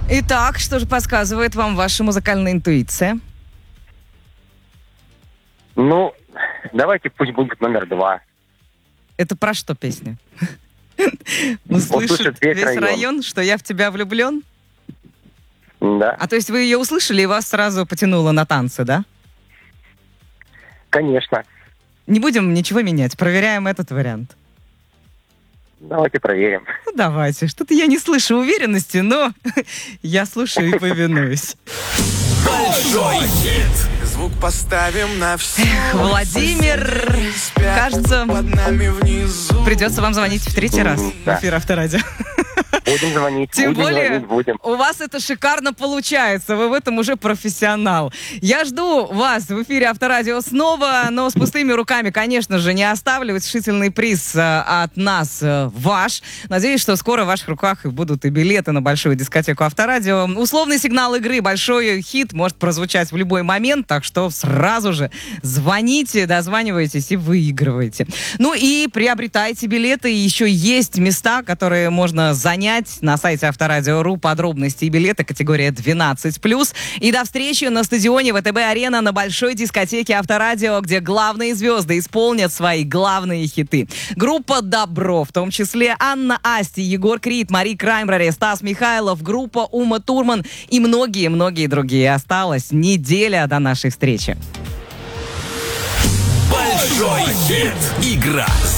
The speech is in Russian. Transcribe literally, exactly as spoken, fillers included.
Итак, что же подсказывает вам ваша музыкальная интуиция? Ну, давайте пусть будет номер два. Это про что песня? Услышит Услышит весь весь район. район, что я в тебя влюблен? Да, А то есть вы ее услышали и вас сразу потянуло на танцы, да? конечно. Не будем ничего менять, проверяем этот вариант. Давайте проверим. Ну, давайте. Что-то я не слышу уверенности, но я слушаю и повинуюсь. Большой хит. Звук поставим на все. Владимир, кажется, Под нами внизу. придется вам звонить в третий раз в Да. эфир Авторадио. Будем звонить. Тем будем более, звонить, будем. у вас это шикарно получается. Вы в этом уже профессионал. Я жду вас в эфире Авторадио снова, но с пустыми руками, конечно же, не оставлю. Утешительный приз э, от нас э, ваш. Надеюсь, что скоро в ваших руках и будут и билеты на большую дискотеку Авторадио. Условный сигнал игры, большой хит может прозвучать в любой момент, так что сразу же звоните, дозванивайтесь и выигрывайте. Ну и приобретайте билеты. Еще есть места, которые можно занять на сайте авторадио точка ру. Подробности и билеты категория двенадцать плюс. И до встречи на стадионе ВТБ-арена на большой дискотеке Авторадио, где главные звезды исполнят свои главные хиты. Группа «Добро», в том числе Анна Асти, Егор Крид, Мари Краймбрери, Стас Михайлов, группа Ума Турман и многие-многие другие. Осталась неделя до нашей встречи. Большой хит. Игра